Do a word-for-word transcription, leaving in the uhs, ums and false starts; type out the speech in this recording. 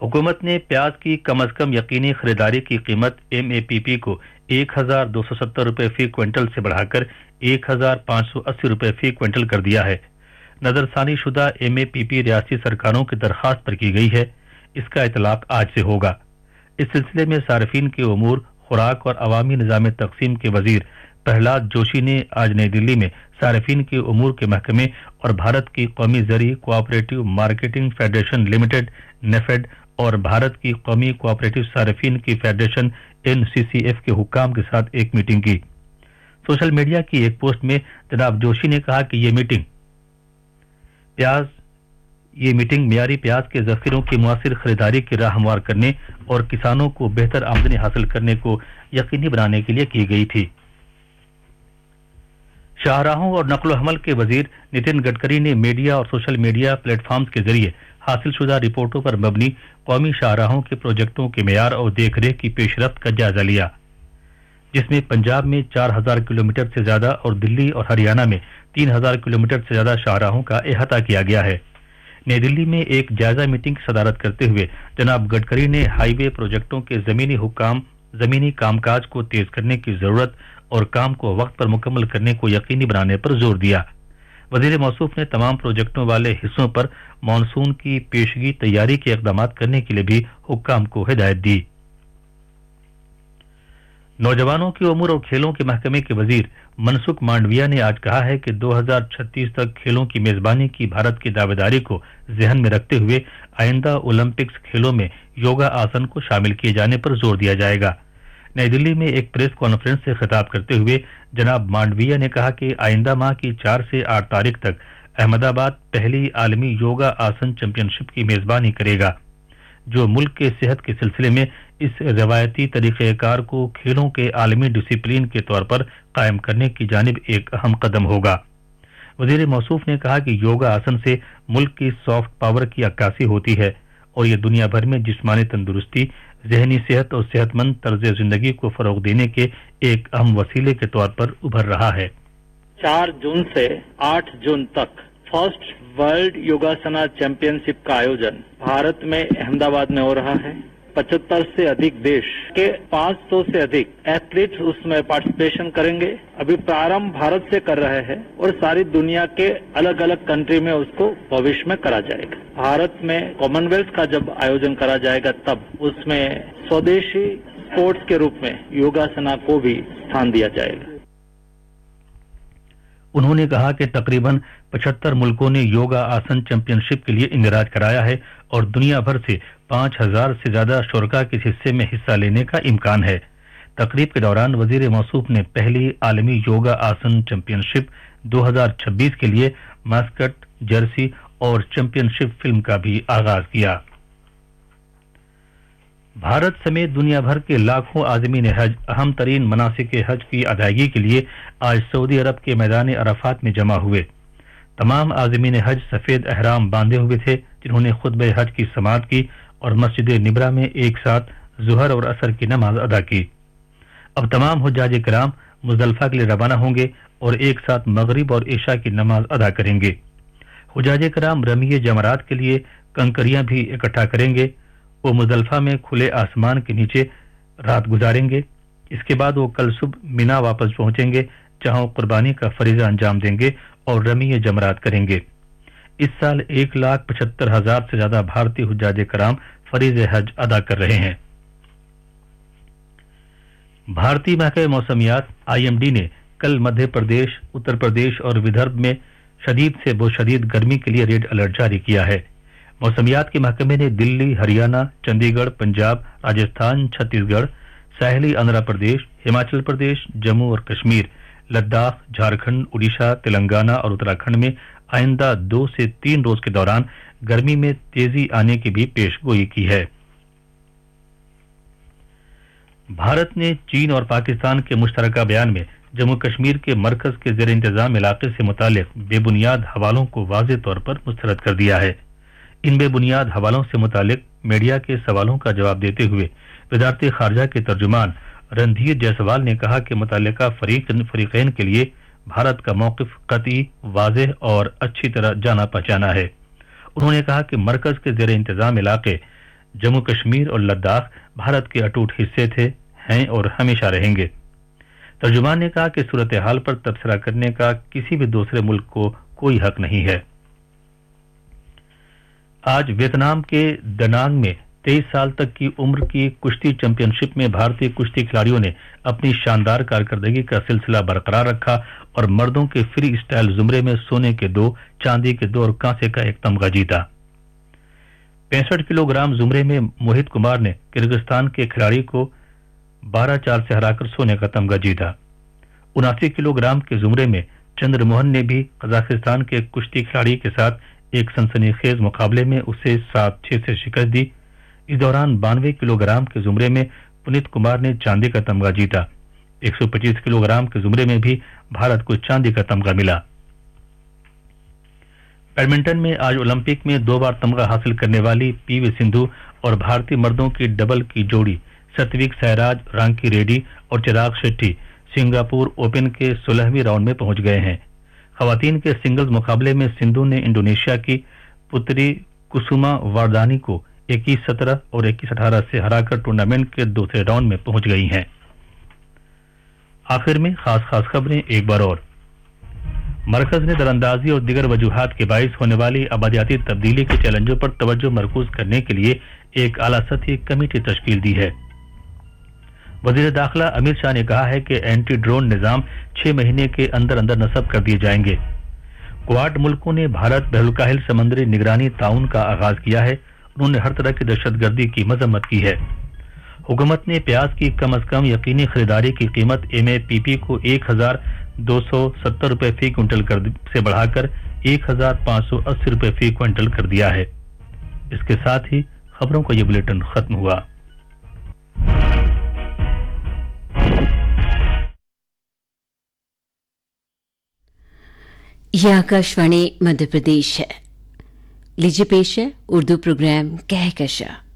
हुकूमत ने प्याज की कम अज कम यकीनी खरीदारी की कीमत एम ए पी पी को एक हजार दो सौ सत्तर रुपये फी क्विंटल से बढ़ाकर एक हजार पाँच सौ अस्सी रुपये फी क्विंटल कर दिया है। नजरसानी शुदा एम ए पी पी रियासती सरकारों की दरखास्त पर की गई है। इसका इतलाक आज से होगा। इस सिलसिले में सार्फिन के उमूर, खुराक और अवामी निज़ाम तकसीम के वजीर प्रहलाद जोशी ने आज नई दिल्ली में सार्फिन के उमूर के महकमे और भारत की कौमी ज़री cooperative marketing federation limited NAFED और भारत की कौमी कोऑपरेटिव सार्फिन की federation N C C F के हुक्काम के साथ एक मीटिंग की। सोशल मीडिया की एक पोस्ट में जनाब जोशी ने कहा कि ये मीटिंग प्याज ये मीटिंग मियारी प्याज के जखीरों की मुआसिर खरीदारी की राह हमवार करने और किसानों को बेहतर आमदनी हासिल करने को यकीनी बनाने के लिए की गई थी। शाहराहों और नकलो हमल के वजीर नितिन गडकरी ने मीडिया और सोशल मीडिया प्लेटफॉर्म्स के जरिए हासिल शुदा रिपोर्टों पर मबनी कौमी शाहराहों के प्रोजेक्टों के मेयार और देखरेख की पेशरफ्त का जायजा लिया, जिसमें पंजाब में चार हजार किलोमीटर से ज्यादा और दिल्ली और हरियाणा में तीन हजार किलोमीटर से ज्यादा शाहराहों का अहाता किया गया है। नई दिल्ली में एक जायजा मीटिंग की सदारत करते हुए जनाब गडकरी ने हाईवे प्रोजेक्टों के जमीनी हुक्काम जमीनी कामकाज को तेज करने की जरूरत और काम को वक्त पर मुकम्मल करने को यकीनी बनाने पर जोर दिया। वजीर मौसूफ ने तमाम प्रोजेक्टों वाले हिस्सों पर मानसून की पेशगी तैयारी के इकदाम करने के लिए भी हुक्काम को हिदायत दी। नौजवानों की उमूर और खेलों के महकमे के वजीर मनसुख मांडविया ने आज कहा है कि दो हजार छत्तीस तक खेलों की मेजबानी की भारत की दावेदारी को जहन में रखते हुए आइंदा ओलंपिक्स खेलों में योगा आसन को शामिल किए जाने पर जोर दिया जाएगा। नई दिल्ली में एक प्रेस कॉन्फ्रेंस से खिताब करते हुए जनाब मांडविया ने कहा कि आइंदा माह की चार से आठ तारीख तक अहमदाबाद पहली आलमी योगा आसन चैंपियनशिप की मेजबानी करेगा, जो मुल्क के सेहत के सिलसिले में इस रवायती तरीक़ेकार को खेलों के आलमी डिसिप्लिन के तौर पर कायम करने की जानिब एक अहम कदम होगा। वजीर मौसूफ ने कहा कि योगा आसन से मुल्क की सॉफ्ट पावर की अक्कासी होती है और ये दुनिया भर में जिस्मानी तंदुरुस्ती, जहनी सेहत और सेहतमंद तर्ज जिंदगी को फरोग देने के एक अहम वसीले के तौर पर उभर रहा है। चार जून से आठ जून तक फर्स्ट वर्ल्ड योगासना चैंपियनशिप का आयोजन भारत में अहमदाबाद में हो रहा है। पचहत्तर से अधिक देश के पाँच सौ से अधिक एथलीट्स उसमें पार्टिसिपेशन करेंगे। अभी प्रारंभ भारत से कर रहे हैं और सारी दुनिया के अलग अलग कंट्री में उसको भविष्य में करा जाएगा। भारत में कॉमनवेल्थ का जब आयोजन करा जाएगा तब उसमें स्वदेशी स्पोर्ट्स के रूप में योगासना को भी स्थान दिया जाएगा। उन्होंने कहा कि तकरीबन पचहत्तर मुल्कों ने योगा आसन चैंपियनशिप के लिए इंदराज कराया है और दुनिया भर से पांच हजार से ज्यादा शुरका के हिस्से में हिस्सा लेने का इम्कान है। तकरीब के दौरान वजीर मौसूफ ने पहली आलमी योगा आसन चैंपियनशिप दो हजार छब्बीस के लिए मास्कट, जर्सी और चैंपियनशिप फिल्म का भी आगाज किया। भारत समेत दुनिया भर के लाखों आज़मीन हज अहम तरीन मनासिक हज की अदायगी के लिए आज सऊदी अरब के मैदान अरफात में जमा हुए। तमाम आज़मीन हज सफेद अहराम बांधे हुए थे, जिन्होंने खुतबे हज की समाअत की और मस्जिद निबरा में एक साथ जुहर और असर की नमाज अदा की। अब तमाम हुज्जाज किराम मुजदलिफा के लिए रवाना होंगे और एक साथ मगरिब और ईशा की नमाज अदा करेंगे। हुज्जाज किराम रमीए जमरात के लिए कंकरियां भी इकट्ठा करेंगे। वो मुजदलिफा में खुले आसमान के नीचे रात गुजारेंगे। इसके बाद वो कल सुबह मिना वापस पहुंचेंगे, जहां कुर्बानी का फरीजा अंजाम देंगे और रमीए जमरात करेंगे। इस साल एक लाख पचहत्तर हजार से ज्यादा भारतीय हुज्जाज कराम फरीज हज अदा कर रहे हैं। भारतीय महकमे मौसमियात आई एम डी ने कल मध्य प्रदेश, उत्तर प्रदेश और विदर्भ में शदीद से बहुत शदीद गर्मी के लिए रेड अलर्ट जारी किया है। मौसमियात के महकमे ने दिल्ली, हरियाणा, चंडीगढ़, पंजाब, राजस्थान, छत्तीसगढ़, साहली आंध्र प्रदेश, हिमाचल प्रदेश, जम्मू और कश्मीर, लद्दाख, झारखंड, उड़ीसा, तेलंगाना और उत्तराखंड में आइंदा दो से तीन रोज के दौरान गर्मी में तेजी आने की भी पेशगोई की है। भारत ने चीन और पाकिस्तान के मुश्तरका बयान में जम्मू कश्मीर के मरकज के जेर इंतजाम इलाके से मुतालिक बेबुनियाद हवालों को वाज़ेह तौर पर मुस्तरद कर दिया है। इन बेबुनियाद हवालों से मुतालिक मीडिया के सवालों का जवाब देते हुए वज़ारत खारजा के तर्जुमान रणधीर जायसवाल ने कहा कि मुतल्लिका फरीकैन के लिए भारत का मौक़िफ़ क़तई, वाज़ेह और अच्छी तरह जाना पहचाना है। उन्होंने कहा कि मरकज के ज़ेर इंतज़ाम इलाके जम्मू कश्मीर और लद्दाख भारत के अटूट हिस्से थे, हैं और हमेशा रहेंगे। तर्जुमान ने कहा कि सूरत हाल पर तबसरा करने का किसी भी दूसरे मुल्क को कोई हक नहीं है। आज वियतनाम के दनांग में तेईस साल तक की उम्र की कुश्ती चैंपियनशिप में भारतीय कुश्ती खिलाड़ियों ने अपनी शानदार कारकर्दगी का सिलसिला बरकरार रखा और मर्दों के फ्री स्टाइल जुमरे में सोने के दो, चांदी के दो और कांसे का एक तमगा जीता। पैंसठ किलोग्राम जुमरे में मोहित कुमार ने किर्गिस्तान के खिलाड़ी को बारह चार से हराकर सोने का तमगा जीता। उनासी किलोग्राम के जुमरे में चंद्रमोहन ने भी कजाकिस्तान के कुश्ती खिलाड़ी के साथ एक सनसनीखेज मुकाबले में उसे सात छह से शिकस्त दी। इस दौरान बानवे किलोग्राम के जुमरे में पुनीत कुमार ने चांदी का तमगा जीता। एक सौ पच्चीस किलोग्राम के जुमरे में भी भारत को चांदी का तमगा मिला। बैडमिंटन में आज ओलंपिक में दो बार तमगा हासिल करने वाली पीवी सिंधु और भारतीय मर्दों की डबल की जोड़ी सत्विक साईराज, रांकी रेड्डी और चिराग शेट्टी सिंगापुर ओपन के सोलहवीं राउंड में पहुंच गए हैं। खवातीन के सिंगल्स मुकाबले में सिंधु ने इंडोनेशिया की पुत्री कुसुमा वारदानी को इक्कीस सत्रह और इक्कीस अठारह से हराकर टूर्नामेंट के दूसरे राउंड में पहुंच गई हैं। आखिर में खास खास खबरें एक बार और। मरकज ने दरअंदाजी और दिगर वजूहात के बाइस होने वाली आबादियाती तब्दीली के चैलेंजों पर तवज्जो मरकूज करने के लिए एक आला सतही कमेटी तश्कील दी है। वजीर दाखिला अमित शाह ने कहा है कि एंटी ड्रोन निजाम छह महीने के अंदर अंदर नस्ब कर दिए जाएंगे। क्वाड मुल्कों ने भारत बहरुलकाहिल समुद्री निगरानी ताउन का आगाज किया है। उन्होंने हर तरह की दहशतगर्दी की मजम्मत की है। हुकूमत ने प्याज की कम अज कम यकीनी खरीदारी की कीमत एम ए पी पी को एक हजार दो सौ सत्तर रुपए फी क्विंटल कर से बढ़ाकर एक हजार पांच सौ अस्सी रुपए फी क्विंटल कर दिया है। इसके साथ ही खबरों का ये बुलेटिन खत्म हुआ। यह आकाशवाणी मध्य प्रदेश है। लीजिए पेश है उर्दू प्रोग्राम कहकशा।